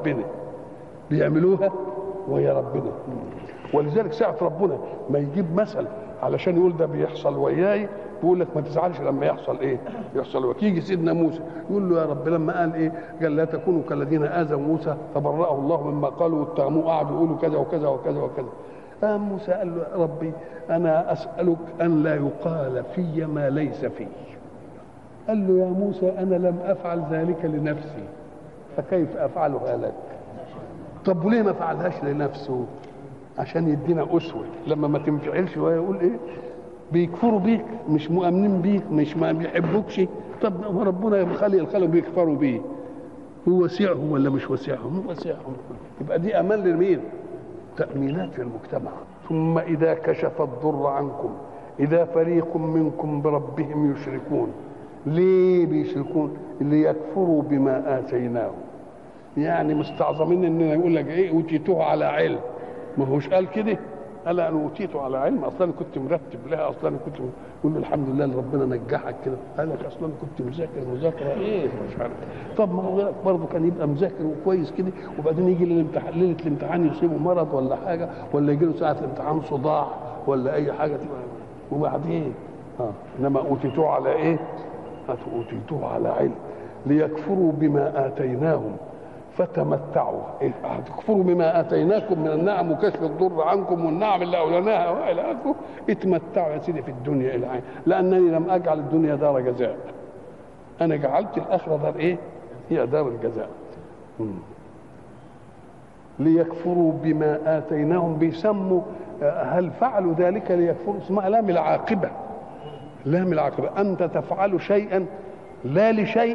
ربنا، بيعملوها ويا ربنا. ولذلك ساعة ربنا ما يجيب مثل علشان يقول ده بيحصل وياي، بيقول لك ما تزعلش لما يحصل ايه؟ يحصل وياك. يجي سيدنا موسى يقول له يا رب لما قال ايه؟ قال لا تكونوا كالذين اذوا موسى فبرأه الله مما قالوا واتهموه، قعدوا يقولوا كذا وكذا وكذا وكذا. موسى قال له يا ربي انا اسالك ان لا يقال في ما ليس في. قال له يا موسى انا لم افعل ذلك لنفسي فكيف افعلها لك؟ طب وليه ما فعلهاش لنفسه؟ عشان يدينا اسوه لما ما تنفعلش ويقول ايه؟ بيكفروا بيك، مش مؤمنين بيك، مش ما بيحبوكش. طب ربنا يخلي الخلق بيكفروا بيه، هو وسعهم ولا مش وسعهم؟ هو وسعهم. يبقى دي امان لمين؟ تأمينات في المجتمع. ثم إذا كشف الضر عنكم إذا فريق منكم بربهم يشركون. ليه بيشركون؟ ليكفروا بما آتيناهم. يعني مستعظمين إننا يقول لك إيه؟ أوتيتوه على علم. ما هوش قال كده؟ قال أنا أوتيته على علم، أصلا كنت مرتب لها، أصلا كنت يقول له الحمد لله اللي ربنا نجحك كده. قال لك أصلا كنت مذاكر مذاكرة إيه مش عارف. طب ما هو برضه كان يبقى مذاكر وكويس كده، وبعدين يجي للامتحان ليلة الامتحان يصيبه مرض ولا حاجة، ولا يجي له ساعة الامتحان صداع ولا أي حاجة تبقى، وبعدين إنما أوتيتوه على إيه؟ أوتيتوه على علم ليكفروا بما آتيناهم فتمتعوا. هتكفروا بما اتيناكم من النعم وكشف الضر عنكم والنعم اللي اولناها والى اخره. اتمتعوا يا سيدي في الدنيا الى عين، لانني لم اجعل الدنيا دار جزاء، انا جعلت الاخره دار ايه؟ هي دار الجزاء. ليكفروا بما اتيناهم. بيسموا هل فعلوا ذلك ليكفروا؟ اسمها لام العاقبه. لام العاقبه، انت تفعل شيئا لا لشيء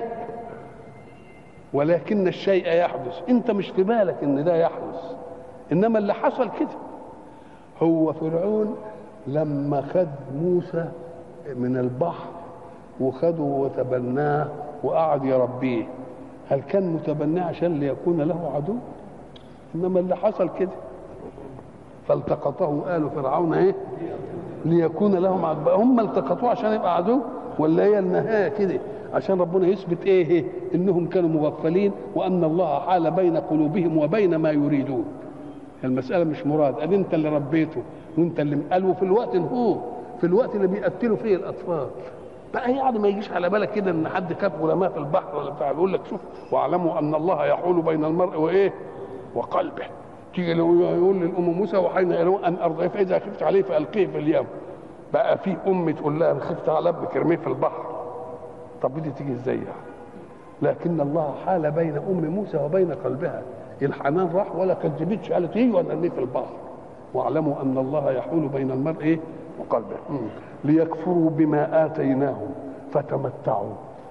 ولكن الشيء يحدث، انت مش في بالك ان ده يحدث، انما اللي حصل كده. هو فرعون لما خد موسى من البحر وخده وتبناه وقعد يربيه، هل كان متبناه عشان ليكون له عدو؟ انما اللي حصل كده. فالتقطه آل فرعون ايه؟ ليكون لهم عدو. هم التقطوه عشان يبقى عدو ولا هي النهايه كده؟ عشان ربنا يثبت ايه؟ انهم كانوا مغفلين وان الله حال بين قلوبهم وبين ما يريدون. المساله مش مراد، ادي انت اللي ربيته وانت اللي قالوا في الوقت هو في الوقت اللي بيقتلوا فيه الاطفال بقى. يعني ما يجيش على بالك كده ان حد كاب غلامه في البحر ولا بتاع يقول لك شوف واعلموا ان الله يحول بين المرء وايه؟ وقلبه. تيجي يقول للام موسى وحين ان ارضعيه فاذا خفت عليه فالقيه في اليم. بقى في ام تقول لها انا خفت على ابنك ارميه في البحر. طب دي تيجي ازاي يعني؟ لكن الله حال بين ام موسى وبين قلبها. الحنان راح ولا كذبتش، قالت ايه وانا ارميه في البحر. واعلموا ان الله يحول بين المرء ايه؟ وقلبه. ليكفروا بما اتيناهم فتمتعوا.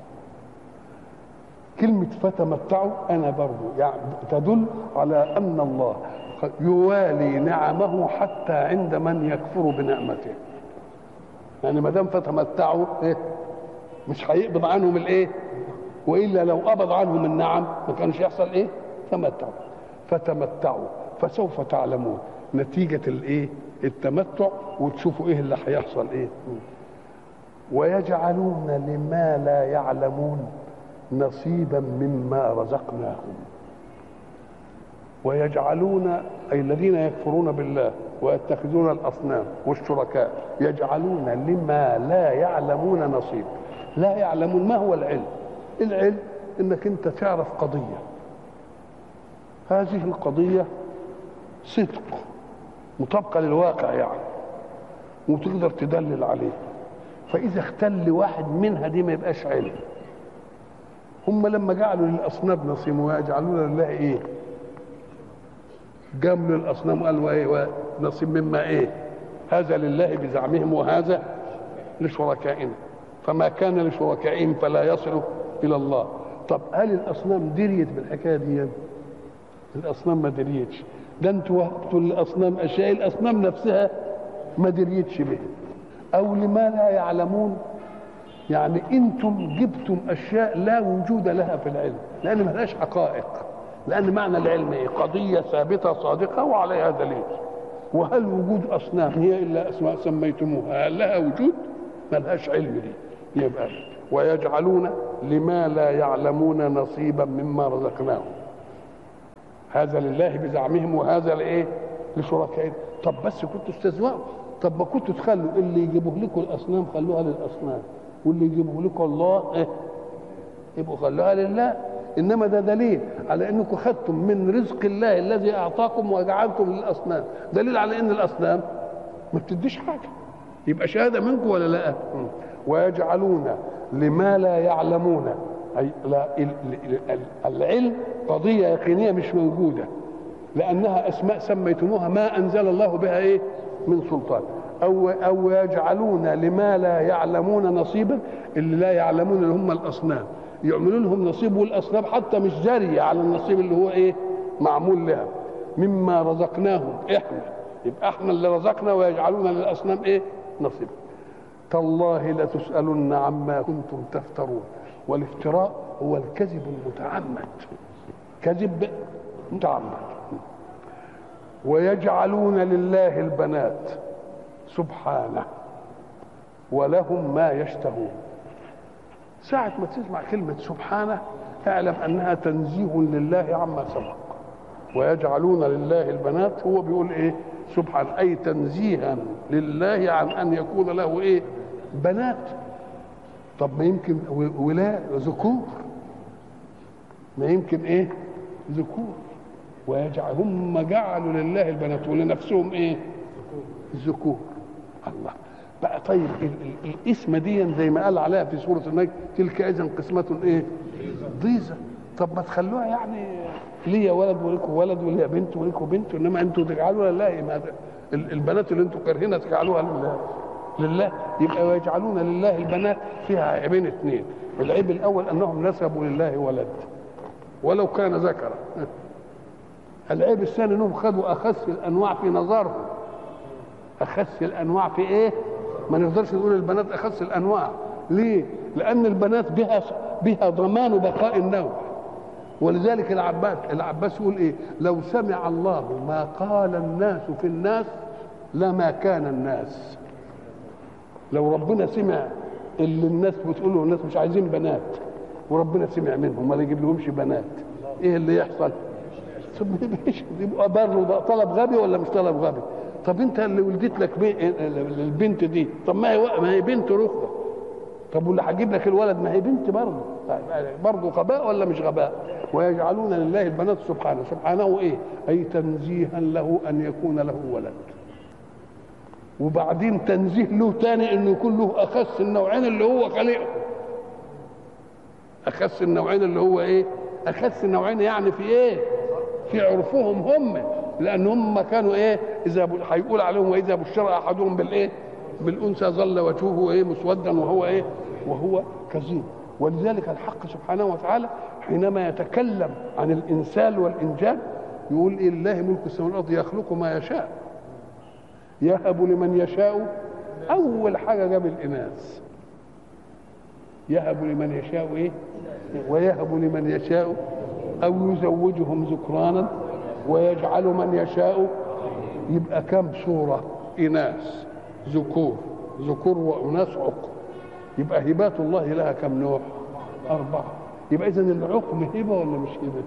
كلمه فتمتعوا انا برضو يعني تدل على ان الله يوالي نعمه حتى عند من يكفر بنعمته. يعني ما دام فتمتعوا ايه؟ مش هيقبض عنهم الايه؟ والا لو قبض عنهم النعم ما كانش يحصل ايه؟ تمتعوا. فتمتعوا فسوف تعلمون نتيجه الايه؟ التمتع، وتشوفوا ايه اللي هيحصل ايه. ويجعلون لما لا يعلمون نصيبا مما رزقناهم. ويجعلون اي الذين يكفرون بالله ويتخذون الاصنام والشركاء يجعلون لما لا يعلمون نصيب. لا يعلمون. ما هو العلم؟ العلم انك انت تعرف قضيه، هذه القضيه صدق مطابقه للواقع يعني، وتقدر تدلل عليه. فاذا اختل واحد منها دي ما يبقاش علم. هم لما جعلوا للاصنام نصيب ويجعلون لله ايه؟ جملوا الاصنام قالوا ايه؟ نصيب مما ايه؟ هذا لله بزعمهم وهذا لشركائنا، فما كان لشركائهم فلا يصل الى الله. طب هل الاصنام دريت بالحكايه دي؟ الاصنام ما دريتش. ده انتوا وهبتوا للاصنام اشياء الاصنام نفسها ما دريتش بها. او لما لا يعلمون، يعني انتم جبتم اشياء لا وجود لها في العلم لان ما لهاش حقائق. لان معنى العلم ايه؟ قضيه ثابته صادقه وعليها دليل. وهل وجود اصنام هي الا اسماء سميتموها؟ هل لها وجود؟ ما لهاش علم دي. يبقى ويجعلون لما لا يعلمون نصيبا مما رزقناهم. هذا لله بزعمهم وهذا لايه؟ لشركائهم. طب بس كنتوا استهزئوا، طب ما كنتوا تخلوا اللي يجيبوه لكم الاصنام خلوها للاصنام، واللي يجيبوه لكم الله ايه؟ يبقوا خلوها لله. انما ده دليل على انكم خدتم من رزق الله الذي اعطاكم وجعلتم للاصنام، دليل على ان الاصنام ما بتديش حاجه. يبقى شهاده منكم ولا لا؟ ويجعلون لما لا يعلمون، اي لا العلم قضيه يقينيه مش موجوده، لانها اسماء سميتموها ما انزل الله بها ايه؟ من سلطان. او يجعلون لما لا يعلمون نصيبا، اللي لا يعلمون اللي هم الاصنام يعملون لهم نصيب، والاصنام حتى مش جاريه على النصيب اللي هو ايه؟ معمول لها مما رزقناهم احنا. يبقى احنا اللي رزقنا ويجعلون للاصنام ايه؟ نصيبا. تالله لتسالن عما كنتم تفترون. والافتراء هو الكذب المتعمد، كذب متعمد. ويجعلون لله البنات سبحانه ولهم ما يشتهون. ساعة ما تسمع كلمة سبحانه اعلم أنها تنزيه لله عما سبق. ويجعلون لله البنات، هو بيقول إيه؟ سبحانه، أي تنزيها لله عن أن يكون له إيه؟ بنات. طب ما يمكن ولا ذكور، ما يمكن إيه؟ ذكور. هم جعلوا لله البنات ولنفسهم إيه؟ ذكور. الله بقى. طيب الاسم دي زي ما قال عليها في سوره النجم تلك اذا قسمه ايه؟ ضيزه. طب ما تخلوها يعني ليا ولد ولكم ولد وليا بنت ولكم بنت، انما انتوا تجعلوها لله البنات اللي انتوا كارهينها تجعلوها لله. يبقى ويجعلون لله البنات فيها عيبين اثنين. العيب الاول انهم نسبوا لله ولد ولو كان ذكرا. العيب الثاني انهم خدوا اخس الانواع في نظرهم. اخس الانواع في ايه؟ ما نقدرش نقول البنات اخس الانواع. ليه؟ لان البنات بها ضمان بقاء النوع. ولذلك العباس يقول ايه؟ لو سمع الله ما قال الناس في الناس لما كان الناس. لو ربنا سمع اللي الناس بتقوله الناس مش عايزين بنات، وربنا سمع منهم ما يجيب لهمش بنات، ايه اللي يحصل؟ يبقى برضه طلب غبي ولا مش طلب غبي؟ طب انت اللي ولدت لك البنت دي، طب ما هي بنت رخوه. طب واللي هجيب لك الولد ما هي بنت برضه، برضه غباء ولا مش غباء؟ ويجعلون لله البنات سبحانه. سبحانه ايه؟ اي تنزيها له ان يكون له ولد. وبعدين تنزيه له تاني انه يكون له اخس النوعين اللي هو خلقه. اخس النوعين اللي هو ايه؟ اخس النوعين يعني في ايه؟ في عرفهم هم، لان هم كانوا ايه؟ اذا هيقول عليهم واذا بشر احدهم بالايه؟ بالانثى ظل وجهه ايه؟ مسودا وهو ايه؟ وهو كظيم. ولذلك الحق سبحانه وتعالى حينما يتكلم عن الانسان والانجاب يقول إيه؟ لله ملك السماوات والارض يخلق ما يشاء يهب لمن يشاء. اول حاجه جاب الاناث، يهب لمن يشاء ايه؟ ويهب لمن يشاء او يزوجهم ذكرانا ويجعل من يشاء. يبقى كم صوره؟ اناث ذكور، ذكور واناث عقم. يبقى هبات الله لها كم نوع؟ 4. يبقى اذا العقم هبه ولا مش هبه؟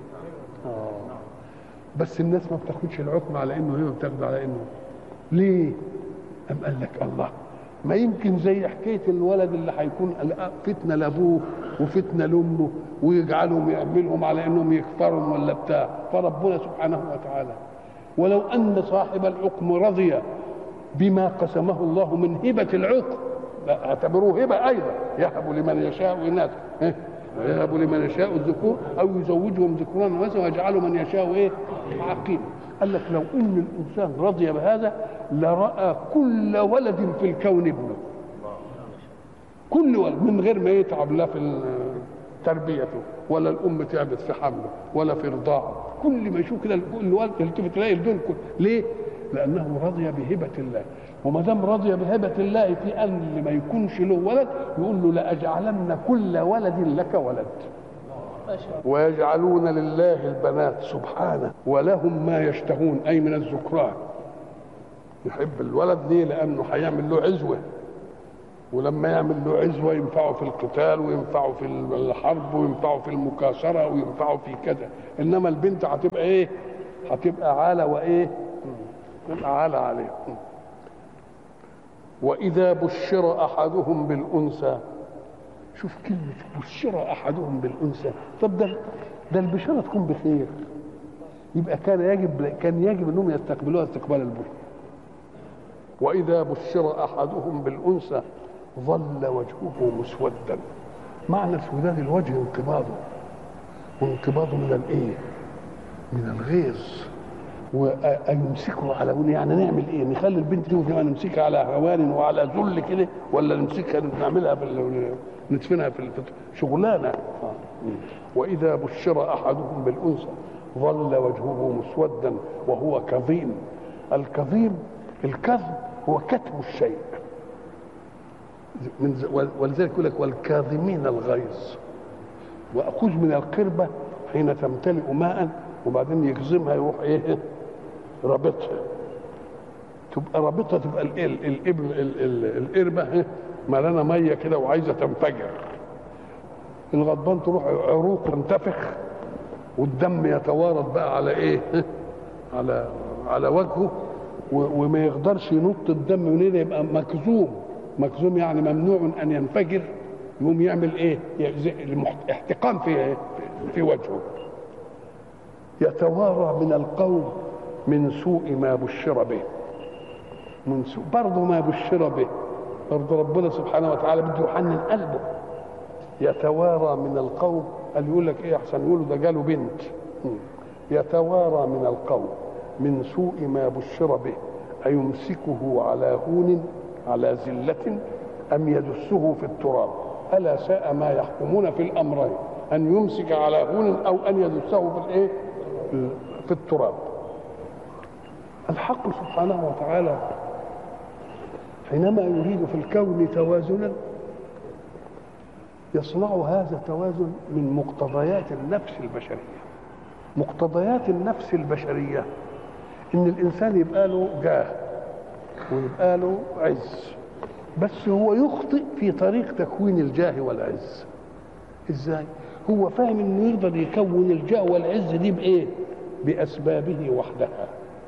بس الناس ما بتاخدش العقم على انه هبه، بتاخده على انه ليه؟ أم قال لك الله، ما يمكن زي حكايه الولد اللي هيكون فتنه لابوه وفتنه لامه ويجعلهم يعملهم على انهم يكفرهم ولا بتاع. فربنا سبحانه وتعالى ولو ان صاحب العقم رضي بما قسمه الله من هبه العقم اعتبروه هبه ايضا. يهب لمن يشاء اناثا يهب لمن يشاء الذكور او يزوجهم ذكرانا واناثا ويجعل من يشاء ايه؟ عقيما. قال لك لو ان الانسان رضي بهذا لراى كل ولد في الكون ابنه، كل ولد من غير ما يتعب لا في تربيته ولا الام تعبت في حمله ولا في رضاعه. كل ما يشوف كده الولد يلتفت تلاقي الدول ليه؟ لانه رضي بهبه الله. وما دام رضي بهبه الله في ان ما يكونش له ولد يقول له لاجعلن كل ولد لك ولد. ويجعلون لله البنات سبحانه ولهم ما يشتهون، اي من الذكران. يحب الولد ليه؟ لانه هيعمل له عزوه ولما يعمل له عزوه ينفعه في القتال وينفعه في الحرب وينفعه في المكاسره وينفعه في كذا. انما البنت هتبقى ايه؟ هتبقى عاله وايه؟ تبقى عاله عليه. واذا بشر احدهم بالانثى، شوف كلمه بشر احدهم بالانثى، طب ده البشاره تكون بخير، يبقى كان يجب انهم يستقبلوها استقبال البشر. واذا بشر احدهم بالانثى ظل وجهه مسودا. معنى سودان الوجه انقباضه، وانقباضه من الايه؟ من الغيظ. ويمسكه على هون، يعني نعمل ايه؟ نخلي البنت دي نمسكها على هوان وعلى ذل كده، ولا نمسكها نعملها ندفنها في شغلانه. واذا بشر احدهم بالانثى ظل وجهه مسودا وهو كظيم. الكظيم، الكظم هو كتم الشيء، ولذلك يقول لك والكاظمين الغيظ. واخذ من القربه حين تمتلئ ماء وبعدين يكظمها يروح ايه؟ رابطها، تبقى رابطها، تبقى القربه ملانه ميه كده وعايزه تنفجر. الغضبان تروح عروق تنتفخ والدم يتوارد بقى على ايه؟ على وجهه، وما يقدرش ينط الدم من هنا، يبقى مكظوم يعني ممنوع ان ينفجر. يقوم يعمل ايه؟ احتقان في وجهه. يتوارى من القوم من سوء ما بشر به. من سوء برضه ما بشر به، برضه ربنا سبحانه وتعالى بده يحنن قلبه. يتوارى من القوم، قال يقول لك ايه احسن يقولوا ده جاله بنت. يتوارى من القوم من سوء ما بشر به أيمسكه على هون على ذلة أم يدسه في التراب ألا ساء ما يحكمون في الأمرين، أن يمسك على هون أو أن يدسه في الإيه؟ في التراب. الحق سبحانه وتعالى حينما يريد في الكون توازنا يصنع هذا التوازن من مقتضيات النفس البشرية. مقتضيات النفس البشرية إن الإنسان يبقى له جاه ويبقى له عز، بس هو يخطئ في طريق تكوين الجاه والعز. إزاي؟ هو فاهم إنه يقدر يكون الجاه والعز دي بإيه؟ بأسبابه وحدها.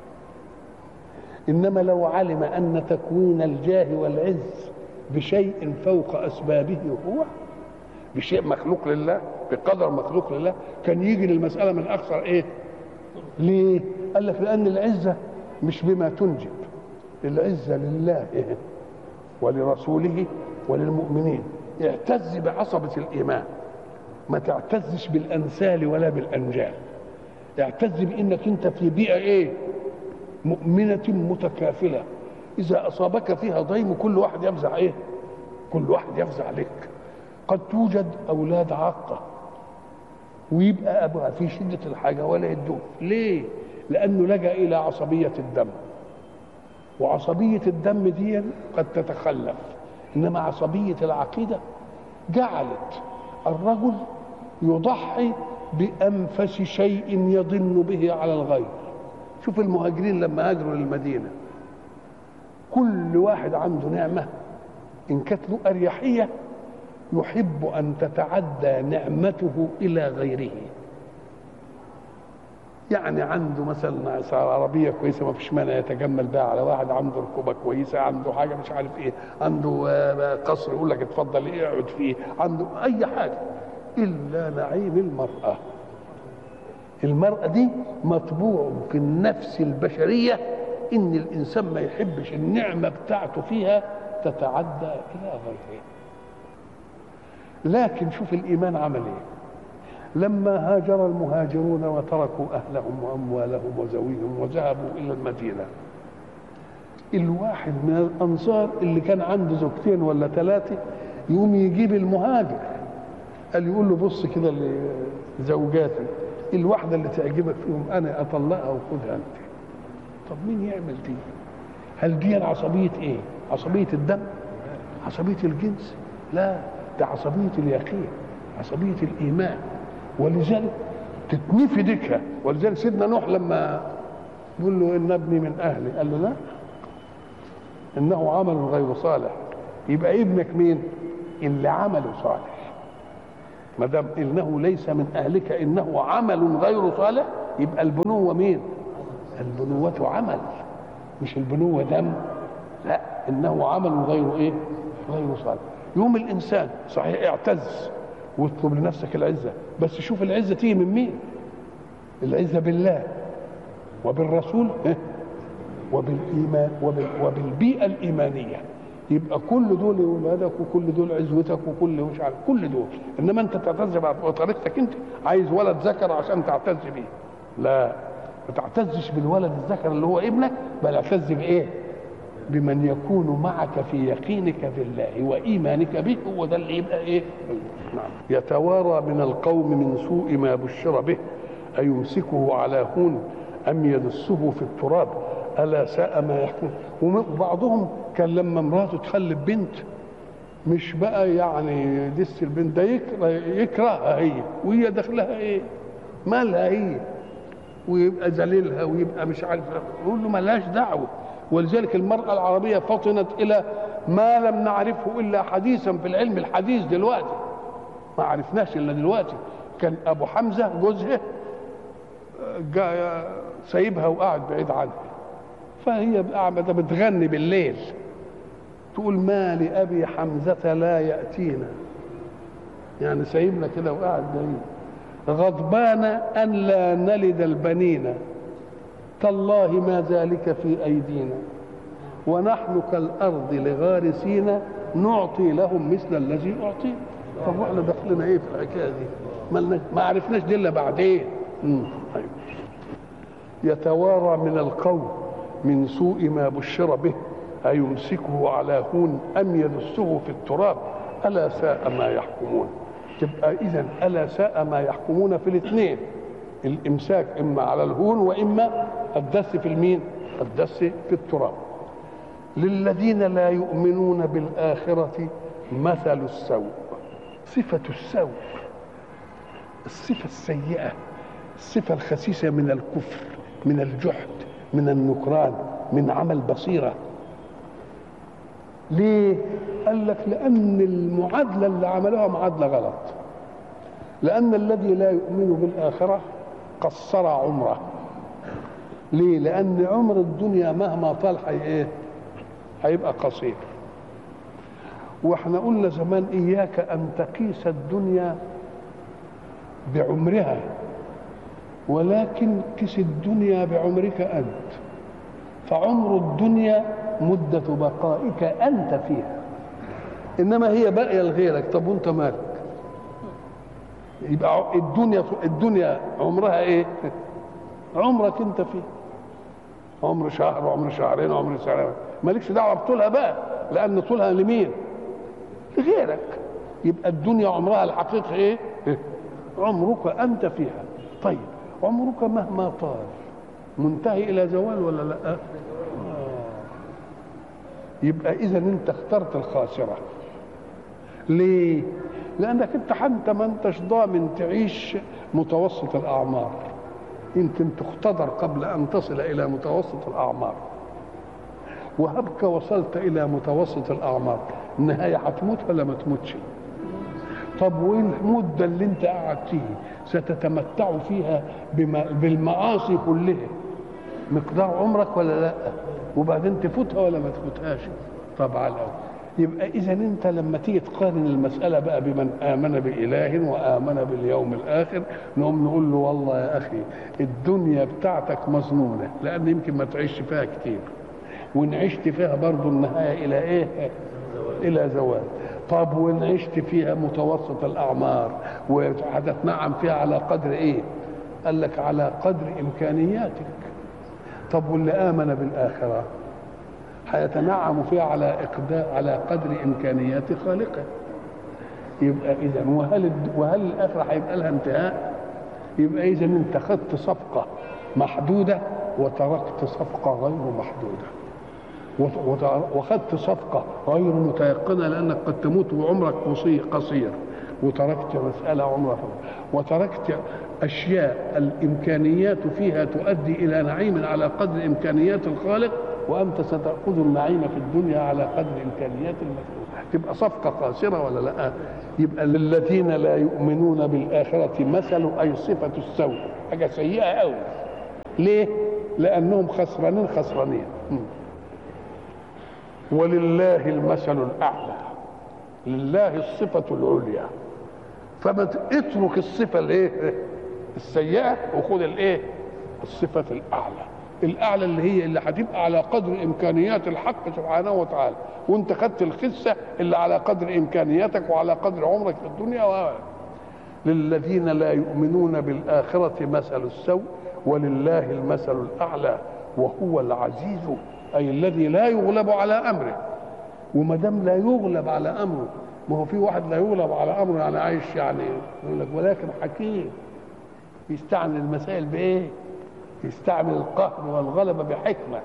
إنما لو علم أن تكوين الجاه والعز بشيء فوق أسبابه هو، بشيء مخلوق لله، بقدر مخلوق لله، كان يجي للمسألة من أكثر إيه؟ ليه؟ قال لك لأن العزة مش بما تنجب، العزة لله إيه؟ ولرسوله وللمؤمنين. اعتز بعصبة الإيمان، ما تعتزش بالأنسال ولا بالأنجال. اعتز بأنك أنت في بيئة إيه؟ مؤمنة متكافلة. إذا أصابك فيها ضيم كل واحد يفزع إيه؟ كل واحد يفزع لك. قد توجد أولاد عاقة ويبقى أبوها في شدة الحاجة ولا يدوه. ليه؟ لأنه لجأ إلى عصبية الدم، وعصبية الدم دي قد تتخلف، إنما عصبية العقيدة جعلت الرجل يضحي بأنفس شيء يضن به على الغير. شوف المهاجرين لما هاجروا للمدينة، كل واحد عنده نعمة إن كانت له أريحية يحب أن تتعدى نعمته إلى غيره. يعني عنده مثلا عربية كويسة ما فيش مانع يتجمل بها على واحد، عنده ركوبة كويسة، عنده حاجة مش عارف إيه، عنده قصر يقول لك اتفضل اقعد فيه، عنده أي حاجة إلا نعيم المرأة. المرأة دي مطبوع في النفس البشرية إن الإنسان ما يحبش النعمة بتاعته فيها تتعدى إلى غيره. لكن شوف الإيمان عمل إيه؟ لما هاجر المهاجرون وتركوا أهلهم وأموالهم وزويهم وذهبوا إلى المدينة، الواحد من الأنصار اللي كان عنده زوجتين ولا ثلاثة يقوم يجيب المهاجر، قال يقول له بص كده لزوجاتي، الواحدة اللي تعجبك فيهم أنا أطلقها وخدها أنت. طب مين يعمل دي؟ هل دي عصبية إيه؟ عصبية الدم؟ عصبية الجنس؟ لا، ده عصبية اليقين، عصبية الإيمان. ولذلك تتنفي ديكها. ولذلك سيدنا نوح لما يقول له إن ابني من أهلي، قال له لا، إنه عمل غير صالح يبقى ابنك مين؟ اللي عمله صالح. ما دام انه ليس من اهلك انه عمل غير صالح، يبقى البنوه مين؟ البنوه عمل، مش البنوه دم، لا، انه عمل غير ايه؟ غير صالح. يوم الانسان صحيح اعتز واطلب لنفسك العزه، بس شوف العزه تيجي من مين؟ العزه بالله وبالرسول وبالايمان وبالبيئه الايمانيه. يبقى كل دول ولادك وكل دول عزوتك وكل مش عارف كل دول، انما انت تعتز بطريقتك انت، عايز ولد ذكر عشان تعتز بيه، لا، ما تعتزش بالولد الذكر اللي هو ابنك، بل اعتز بايه؟ بمن يكون معك في يقينك بالله وايمانك به، هو ده اللي يبقى ايه؟ نعم. يتوارى من القوم من سوء ما بشر به ايمسكه على هون ام يدسه في التراب الا ساء ما يحكم. وبعضهم كان لما مراته تخلف بنت مش بقى يعني دس البنت، ده يكرهها هي وهي داخلها ايه؟ مالها هي؟ ويبقى ذليلها ويبقى مش عارف، يقول له مالهاش دعوه. ولذلك المرأة العربية فطنت إلى ما لم نعرفه إلا حديثا في العلم الحديث دلوقتي، ما عرفناش إلا دلوقتي. كان أبو حمزة جوزها سايبها وقاعد بعيد عنها، فهي قاعدة بتغني بالليل تقول ما لأبي حمزة لا يأتينا، يعني سايبنا كده وقاعد بعيد، غضبان أن لا نلد البنين تالله ما ذلك في أيدينا ونحن كالأرض لغارسين نعطي لهم مثل الذي أعطينا. طب احنا دخلنا ايه في الحكايه دي؟ ما عرفناش دي الا بعدين. طيب. يتوارى من القوم من سوء ما بشر به أيمسكه على هون أم يدسه في التراب ألا ساء ما يحكمون. تبقى إذن ألا ساء ما يحكمون في الاثنين، الإمساك إما على الهون وإما الدس في المين؟ الدس في التراب. للذين لا يؤمنون بالآخرة مثل السوء، صفة السوء، الصفة السيئة، الصفة الخسيسة من الكفر، من الجحد، من النكران، من عمل بصيرة. ليه؟ قال لك لأن المعادلة اللي عملوها معادلة غلط. لأن الذي لا يؤمن بالآخرة قصر عمره. ليه؟ لأن عمر الدنيا مهما طال هيبقى قصير. واحنا قلنا زمان إياك أن تقيس الدنيا بعمرها، ولكن قس الدنيا بعمرك أنت، فعمر الدنيا مدة بقائك أنت فيها، إنما هي باقية لغيرك. طب وأنت مالك؟ يبقى الدنيا عمرها إيه؟ عمرك أنت فيه، عمر شهر وعمر شهرين وعمر سنة، مالكش دعوة بطولها بقى، لأن طولها لمين؟ لغيرك. يبقى الدنيا عمرها الحقيقي إيه؟ عمرك أنت فيها. طيب عمرك مهما طال منتهي إلى زوال ولا لا؟ يبقى إذا أنت اخترت الخاسرة. ليه؟ لأنك أنت ما أنتش ضامن تعيش متوسط الأعمار، يمكن تختبر قبل أن تصل إلى متوسط الأعمار، وهبك وصلت إلى متوسط الأعمار، النهاية هتموت ولا ما تموتش؟ طب وين المدة اللي أنت قاعد فيه ستتمتع فيها بالمعاصي كلها مقدار عمرك ولا لا؟ وبعدين تفوتها ولا ما تفوتهاش؟ طبعا. يبقى إذا أنت لما تيجي تقارن المسألة بقى بمن آمن بإله وآمن باليوم الآخر، نقوم نقول له والله يا أخي الدنيا بتاعتك مظنونة، لأن يمكن ما تعيش فيها كتير، وإن عشت فيها برضو النهاية إلى إيه؟ إلى زوال. طب وإن عشت فيها متوسط الأعمار وهتتنعم فيها على قدر إيه؟ قال لك على قدر إمكانياتك. طب واللي آمن بالآخرة هيتنعم فيها على قدر إمكانيات خالقه. يبقى إذا وهل الآخرة هيبقى لها انتهاء؟ يبقى إذا أنت خدت صفقة محدودة وتركت صفقة غير محدودة، وخدت صفقة غير متيقنة لأنك قد تموت وعمرك قصير، وتركت مسألة عمرك، وتركت أشياء الإمكانيات فيها تؤدي إلى نعيم على قدر إمكانيات الخالق وأنت ستأخذ النعيم في الدنيا على قدر إمكانيات المسؤول. تبقى صفقة خاسرة ولا لا؟ يبقى للذين لا يؤمنون بالآخرة مثل، أي صفة السوء، حاجة سيئة أوي. ليه؟ لأنهم خسرانين. ولله المثل الأعلى، لله الصفة العليا. فما اترك الصفة الايه السيئة وخذ الايه الصفة الأعلى اللي هتبقى على قدر إمكانيات الحق سبحانه وتعالى، وانت خدت الخسة اللي على قدر إمكانياتك وعلى قدر عمرك في الدنيا. للذين لا يؤمنون بالآخرة مثل السوء ولله المثل الأعلى وهو العزيز، أي الذي لا يغلب على أمره. وما دام لا يغلب على أمره، ما هو في واحد لا يغلب على أمره يعني عايش يعني يقول لك ولكن حكيم، يستعمل المسائل بإيه؟ يستعمل القهر والغلبة بحكمة.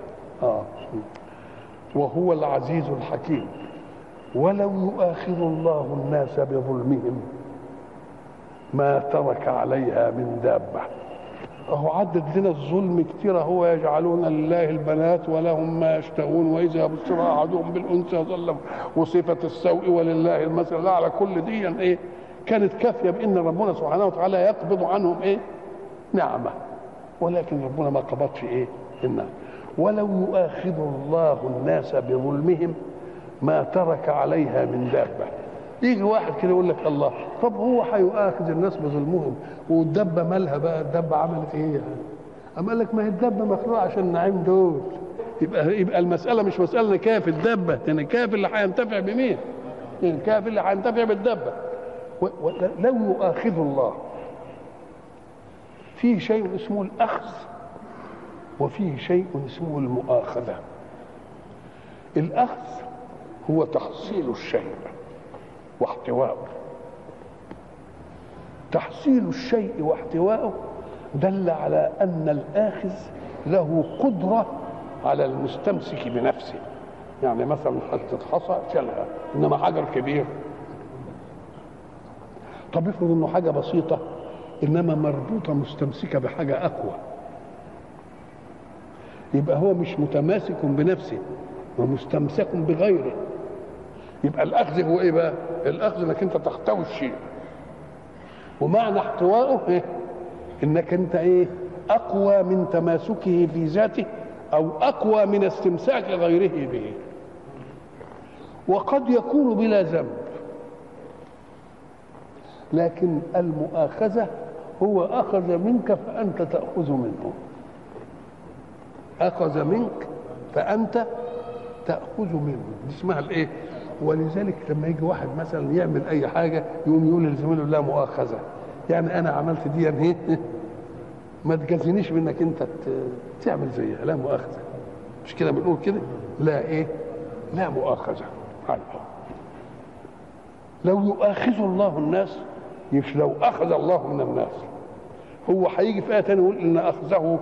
وهو العزيز الحكيم. ولو يؤاخذ الله الناس بظلمهم ما ترك عليها من دابة. هو عدد لنا الظلم كتير، هو يجعلون لله البنات ولهم ما يشتهون وإذا بشر أحدهم بالأنثى ظل، وصفة السوء ولله المثل الأعلى. كل دي إيه كانت كافية بأن ربنا سبحانه وتعالى يقبض عنهم إيه نعمة، ولكن ربنا ما قبضش إيه النعمة. ولو يؤاخذ الله الناس بظلمهم ما ترك عليها من دابة. يجي واحد كده يقول لك الله، طب هو هيؤاخذ الناس بظلمهم والدبه مالها بقى؟ الدبه عملت ايه يعني؟ اما قال لك ما هي الدبه مخلوقه عشان النعيم دول. يبقى المساله مش مساله نكاف الدبه، يعني كاف اللي هينتفع بمين؟ يعني كاف اللي هينتفع بالدبه. لو يؤاخذ الله، فيه شيء اسمه الاخذ وفيه شيء اسمه المؤاخذه. الاخذ هو تحصيل الشيء واحتواؤه. تحصيل الشيء واحتواؤه دل على أن الآخذ له قدرة على المستمسك بنفسه. يعني مثلا حتة حصى شالها، إنما حجر كبير. طب افرض إنه حاجة بسيطة إنما مربوطة مستمسكة بحاجة أقوى، يبقى هو مش متماسك بنفسه ومستمسك بغيره. يبقى الأخذ هو إيه بقى؟ الأخذ إنك أنت تحتوي الشيء، ومعنى احتوائه إيه؟ إنك أنت إيه؟ أقوى من تماسكه في ذاته أو أقوى من استمساك غيره به. وقد يكون بلا ذنب، لكن المؤاخذة هو أخذ منك فأنت تأخذ منه. أخذ منك فأنت تأخذ منه، دي اسمها الإيه؟ ولذلك لما يجي واحد مثلا يعمل اي حاجه يقوم يقول لزميله لا مؤاخذه، يعني انا عملت دي ايه ما تجازينيش منك انت تعمل زيها، لا مؤاخذه. مش كده بنقول كده؟ لا ايه؟ لا مؤاخذه. لو يؤاخذ الله الناس، مش لو اخذ الله من الناس. هو هيجي في ايه ثانيه يقول ان اخذه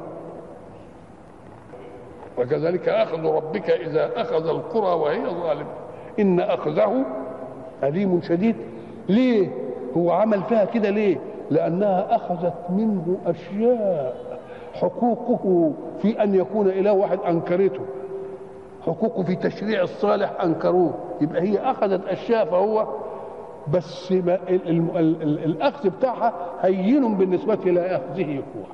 وكذلك اخذ ربك اذا اخذ القرى وهي ظالمه إن أخذه أليم شديد. ليه هو عمل فيها كده؟ ليه؟ لأنها أخذت منه أشياء حقوقه في أن يكون إله واحد أنكرته، حقوقه في تشريع الصالح أنكروه. يبقى هي أخذت أشياء، فهو بس الأخذ بتاعها هين بالنسبة إلى أخذه قوة.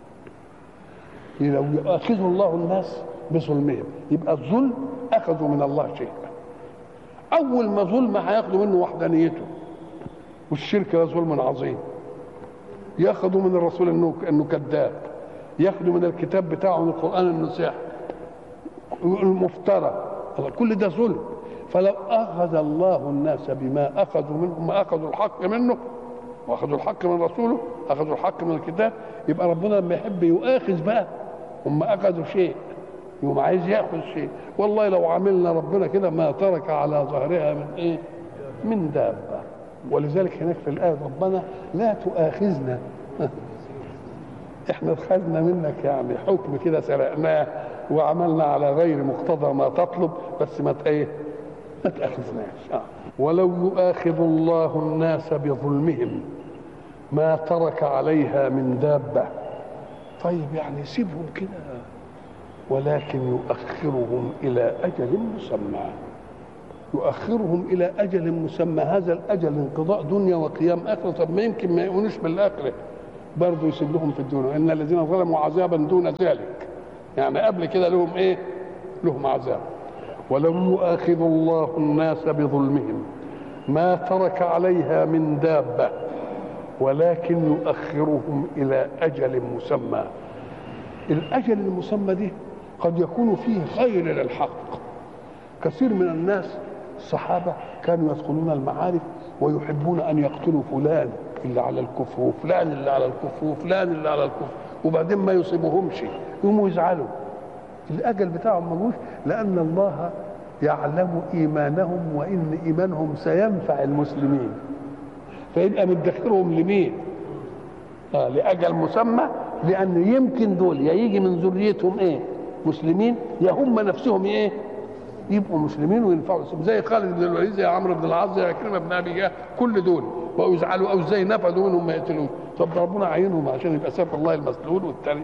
لو يؤاخذ الله الناس بظلمهم يبقى الظلم أخذوا من الله شيئا. أول ما ظلم هياخدوا منه وحدانيته، والشرك ده ظلم عظيم. ياخدوا من الرسول إنه كذاب، ياخدوا من الكتاب بتاعه من القرآن إنه ساحر، المفترى، كل ده ظلم. فلو أخذ الله الناس بما أخذوا منه، ما أخذوا الحق منه وأخذوا الحق من رسوله، أخذوا الحق من الكتاب، يبقى ربنا لما يحب يؤاخذ بقى هم أخذوا شيء يوم عايز ياخذ شيء. والله لو عملنا ربنا كده ما ترك على ظهرها من ايه؟ من دابه. ولذلك هناك في الايه ربنا لا تؤاخذنا احنا خدنا منك يعني حكم كده سرقناه وعملنا على غير مقتضى ما تطلب، بس ما تاخذناش. ولو يؤاخذ الله الناس بظلمهم ما ترك عليها من دابه. طيب يعني سيبهم كده ولكن يؤخرهم إلى أجل مسمى. يؤخرهم إلى أجل مسمى، هذا الأجل انقضاء دنيا وقيام آخرة. طب ما يمكن ما يؤمنوش بالآخرة، برضه يسيب لهم في الدنيا. إن الذين ظلموا عذابا دون ذلك، يعني قبل كده لهم إيه؟ لهم عذاب. ولو يؤاخذ الله الناس بظلمهم ما ترك عليها من دابة ولكن يؤخرهم إلى أجل مسمى. الأجل المسمى دي قد يكون فيه خير للحق. كثير من الناس الصحابة كانوا يدخلون المعارك ويحبون أن يقتلوا فلان اللي على الكفر وفلان اللي على الكفر وفلان اللي على الكفر، وبعدين ما يصيبهمش، يقوموا يزعلوا. الأجل بتاعهم ملوش، لأن الله يعلم إيمانهم وإن إيمانهم سينفع المسلمين، فيبقى مدخرهم لمين؟ لأجل مسمى، لأن يمكن دول يا يجي من ذريتهم إيه؟ مسلمين، يا هم نفسهم إيه؟ يبقوا مسلمين وينفعوا، زي خالد بن الوليد، زي عمرو بن العاص، زي عكرمة بن أبي جهل، كل دول بقوا يزعلوا أو زي نفذوا منهم ما يقتلوش. طب ربنا عينهم عشان يبقى سيف الله المسلول والتاني.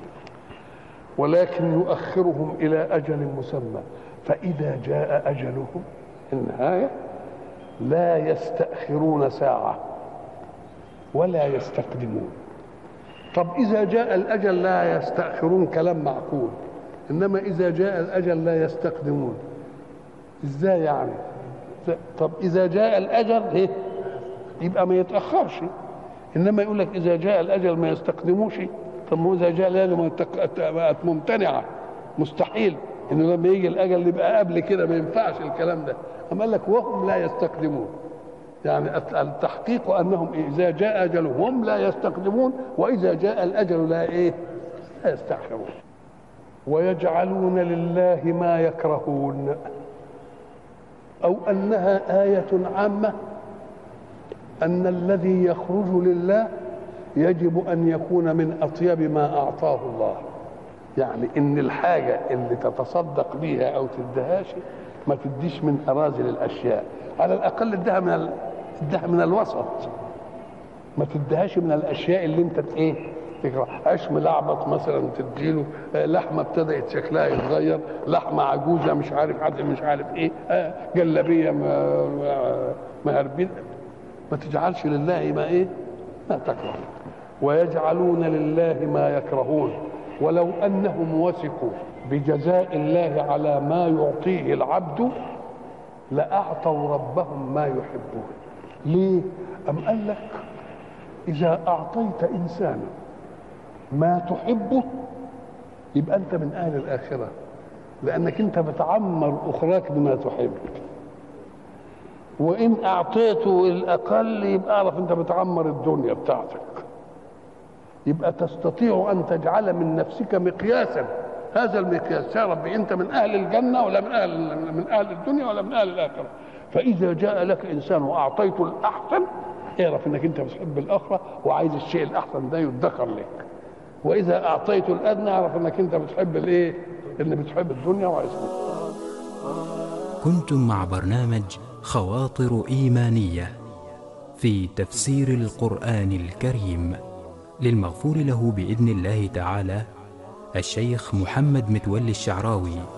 ولكن يؤخرهم إلى أجل مسمى فإذا جاء أجلهم النهاية لا يستأخرون ساعة ولا يستقدمون. طب إذا جاء الأجل لا يستأخرون كلام معقول، إنما إذا جاء الأجل لا يستقدمون إزاي يعني؟ طب إذا جاء الأجل إيه؟ يبقى ما يتأخرش، إنما يقول لك إذا جاء الأجل ما يستقدموش. طب ما إذا جاء الأجل بقت ممتنعة، مستحيل إنه لما يجي الأجل يبقى قبل كده، ما ينفعش الكلام ده. أما قال لك وهم لا يستقدمون، يعني التحقيق أنهم إذا جاء أجلهم هم لا يستقدمون، وإذا جاء الأجل لا إيه؟ لا يستأخرون. ويجعلون لله ما يكرهون، أو أنها آية عامة أن الذي يخرج لله يجب أن يكون من أطيب ما أعطاه الله. يعني إن الحاجة اللي تتصدق بيها أو تدهاش ما تديش من أراذل الأشياء، على الأقل ادها من الوسط، ما تدهاش من الأشياء اللي أنت إيه تكره. عيش ملعبط مثلا تديله، لحمة ابتدأت شكلها يتغير، لحمة عجوزة مش عارف إيه، جلابية مهربين، ما تجعلش لله ما تكره. ويجعلون لله ما يكرهون ولو أنهم وثقوا بجزاء الله على ما يعطيه العبد لأعطوا ربهم ما يحبون. ليه؟ أم قال لك إذا أعطيت إنسانا ما تحبه يبقى أنت من أهل الآخرة، لأنك أنت بتعمر أخراك بما تحب. وإن أعطيته الأقل يبقى أعرف أنت بتعمر الدنيا بتاعتك، يبقى تستطيع أن تجعل من نفسك مقياسا، هذا المقياس يا ربي أنت من أهل الجنة ولا من أهل الدنيا ولا من أهل الآخرة. فإذا جاء لك إنسان وأعطيته الأحسن اعرف أنك أنت بتحب الآخرة وعايز الشيء الأحسن ده يدخر لك. وإذا أعطيته الأدنى اعرف أنك أنت بتحب الإيه؟ اللي بتحب الدنيا وعايز. كنتم مع برنامج خواطر إيمانية في تفسير القرآن الكريم للمغفور له بإذن الله تعالى الشيخ محمد متولي الشعراوي